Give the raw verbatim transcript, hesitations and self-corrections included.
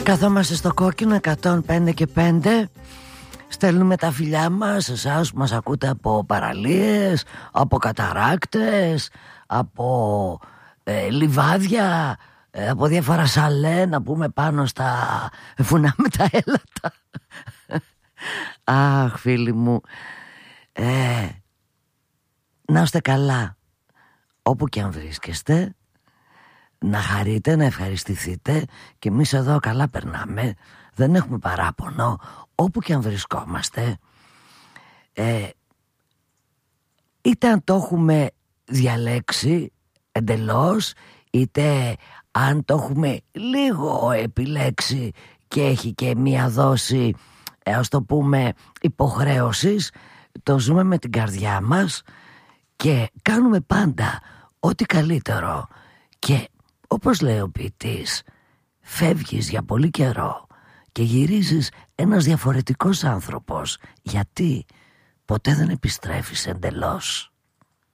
Καθόμαστε στο κόκκινο εκατόν πέντε και πέντε. Στέλνουμε τα φιλιά μας, εσάς που μας ακούτε από παραλίες, από καταράκτες, από ε, λιβάδια, ε, από διάφορα σαλέ, να πούμε πάνω στα βουνά με τα έλατα. Αχ, φίλοι μου, ε, να είστε καλά όπου και αν βρίσκεστε, να χαρείτε, να ευχαριστηθείτε, και εμείς εδώ καλά περνάμε, δεν έχουμε παράπονο όπου και αν βρισκόμαστε, ε, είτε αν το έχουμε διαλέξει εντελώς, είτε αν το έχουμε λίγο επιλέξει και έχει και μία δόση, ε, ας το πούμε, υποχρέωσης. Το ζούμε με την καρδιά μας και κάνουμε πάντα ό,τι καλύτερο. Και όπως λέει ο ποιητής, φεύγεις για πολύ καιρό και γυρίζεις ένας διαφορετικός άνθρωπος, γιατί ποτέ δεν επιστρέφεις εντελώς.